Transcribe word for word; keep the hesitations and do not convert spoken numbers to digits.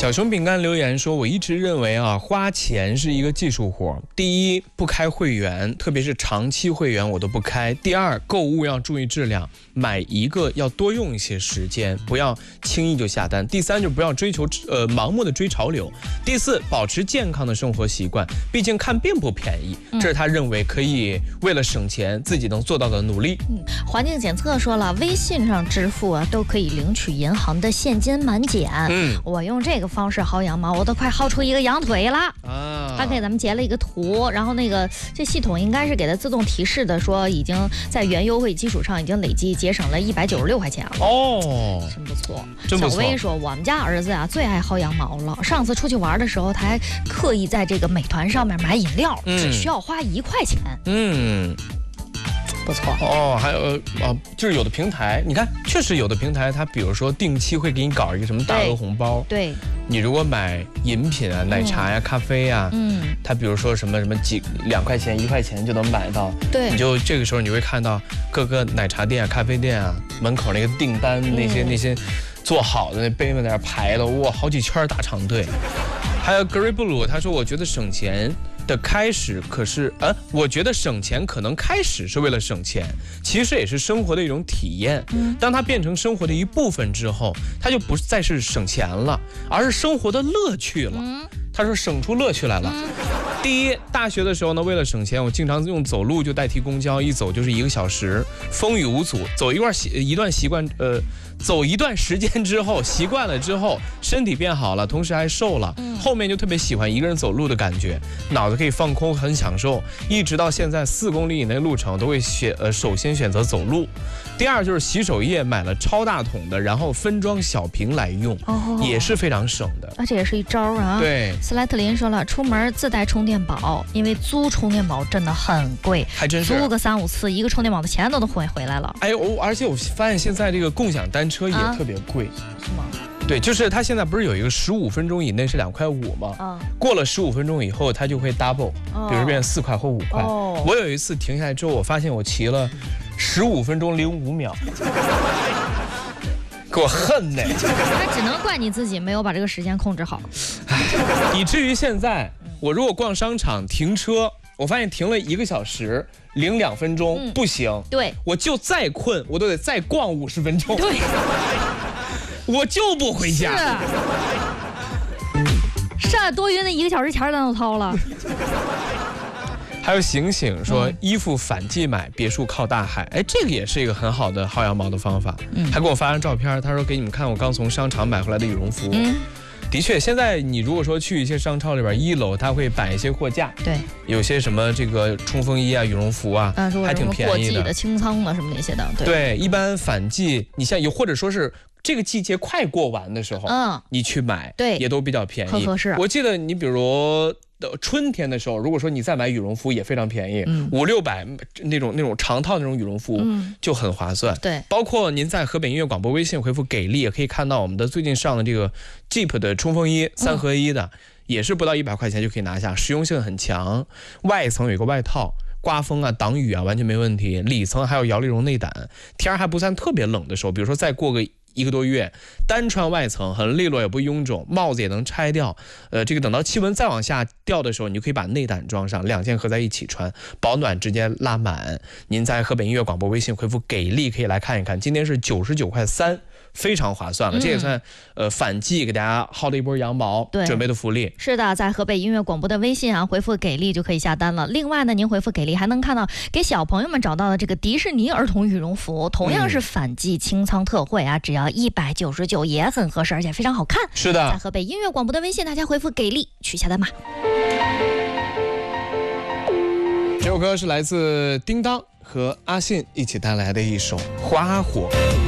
小熊饼干留言说，我一直认为啊，花钱是一个技术活。第一，不开会员，特别是长期会员我都不开。第二，购物要注意质量，买一个要多用一些时间，不要轻易就下单。第三，就不要追求呃盲目的追潮流。第四，保持健康的生活习惯，毕竟看病不便宜，这是他认为可以为了省钱自己能做到的努力。 嗯，环境检测说了，微信上支付啊都可以领取银行的现金满减。嗯，我用这个方式薅羊毛，我都快薅出一个羊腿了啊！他给咱们截了一个图，然后那个这系统应该是给他自动提示的，说已经在原优惠基础上已经累计节省了一百九十六块钱了。哦，真不错。 真不错。 小薇说，我们家儿子啊最爱薅羊毛了。上次出去玩的时候，他还刻意在这个美团上面买饮料，嗯、只需要花一块钱。嗯。不错哦，还有啊，就是有的平台，你看，确实有的平台，它比如说定期会给你搞一个什么大额红包。 对， 你如果买饮品啊、奶茶呀、嗯、咖啡呀，嗯，它比如说什么什么几两块钱、一块钱就能买到。 对， 你就这个时候你会看到各个奶茶店啊、咖啡店啊门口那个订单那些、嗯、那些做好的那杯子在那排的，哇，好几圈大长队。还有格瑞布鲁，他说，我觉得省钱的开始可是，呃，我觉得省钱可能开始是为了省钱，其实也是生活的一种体验。当它变成生活的一部分之后，它就不再是省钱了，而是生活的乐趣了。他说省出乐趣来了。第一，大学的时候呢，为了省钱，我经常用走路就代替公交，一走就是一个小时，风雨无阻。走一段习一段习惯，呃，走一段时间之后，习惯了之后，身体变好了，同时还瘦了。后面就特别喜欢一个人走路的感觉，脑子可以放空，很享受。一直到现在，四公里以内路程都会选呃首先选择走路。第二就是洗手液买了超大桶的，然后分装小瓶来用，哦、也是非常省的。 啊，这也是一招啊。 对。 斯莱特林说了，出门自带充电宝，因为租充电宝真的很贵， 还真是租个三五次，一个充电宝的钱都能回回来了。 哎，我而且我发现现在这个共享单车也特别贵，啊、 是吗？ 对，就是它现在不是有一个十五分钟以内是两块五吗？啊，过了十五分钟以后，它就会 double，、哦、比如变成四块或五块。哦，我有一次停下来之后，我发现我骑了十五分钟零五秒。给我恨呢！ 那只能怪你自己没有把这个时间控制好， 以至于现在我如果逛商场停车，我发现停了一个小时零两分钟、嗯、不行， 对， 我就再困我都得再逛五十分钟， 对， 我就不回家。 是啊，多余的一个小时钱咱都掏了。 还有醒醒说，衣服反季买，别墅靠大海。哎，这个也是一个很好的薅羊毛的方法。嗯，还给我发张照片，他说给你们看我刚从商场买回来的羽绒服。嗯，的确，现在你如果说去一些商超里边，一楼他会摆一些货架， 对， 有些什么这个冲锋衣啊、羽绒服啊， 啊还挺便宜的， 的清仓的什么那些的。对， 对，一般反季，你像有或者说是这个季节快过完的时候，嗯，你去买， 对， 也都比较便宜， 很合适。 我记得你比如。春天的时候，如果说你再买羽绒服也非常便宜，嗯、五六百那种那种长套那种羽绒服、嗯、就很划算。 对， 包括您在河北音乐广播微信回复给力，也可以看到我们的最近上的这个 Jeep 的冲锋衣三合一的，嗯、也是不到一百块钱就可以拿下，实用性很强。外层有一个外套，刮风啊、挡雨啊完全没问题。里层还有摇粒绒内胆，天还不算特别冷的时候，比如说再过个一个多月，单穿外层很利落也不臃肿，帽子也能拆掉。呃，这个等到气温再往下掉的时候，你就可以把内胆装上，两件合在一起穿，保暖直接拉满。您在河北音乐广播微信回复给力可以来看一看，今天是九十九块三，非常划算了。嗯、这也算呃反季给大家薅了一波羊毛，准备的福利。 是的，在河北音乐广播的微信啊，回复给力就可以下单了。另外呢，您回复给力还能看到给小朋友们找到的这个迪士尼儿童羽绒服，同样是反季清仓特惠啊，只要一百九十九，也很合适，而且非常好看。 是的， 在河北音乐广播的微信，大家回复给力去下单吧。 这首歌是来自叮当和阿信一起带来的一首《花火》。